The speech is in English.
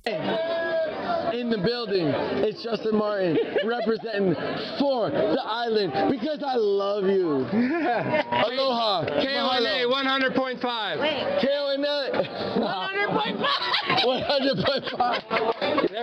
In the building, it's Justin Martin representing for the island because I love you. Aloha. KONA 100.5. KONA 100.5. 100.5.